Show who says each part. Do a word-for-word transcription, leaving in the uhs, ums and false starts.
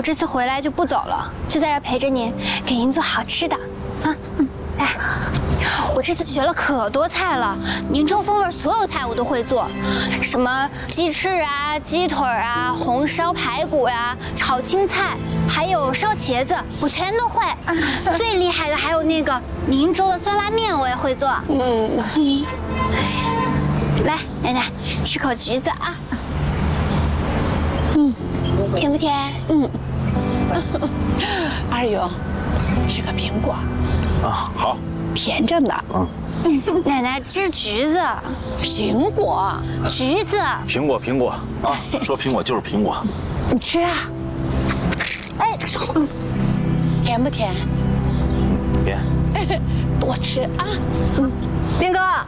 Speaker 1: 这次回来就不走了，就在这陪着您，给您做好吃的。啊，嗯，来，我这次学了可多菜了，宁州风味所有菜我都会做，什么鸡翅啊、鸡腿啊、红烧排骨呀、炒青菜，还有烧茄子，我全都会。最厉害的还有那个宁州的酸辣面，我也会做。嗯，来，奶奶吃口橘子啊。嗯，甜不甜？嗯。
Speaker 2: 二勇，吃个苹果。
Speaker 3: 啊，好。
Speaker 2: 甜着呢。
Speaker 1: 嗯。奶奶吃橘子。
Speaker 2: 苹果。
Speaker 1: 橘子。
Speaker 3: 苹果，苹果啊！说苹果就是苹果。
Speaker 2: 你吃啊。哎，甜不甜？
Speaker 3: 甜。
Speaker 2: 多吃啊。
Speaker 4: 斌哥，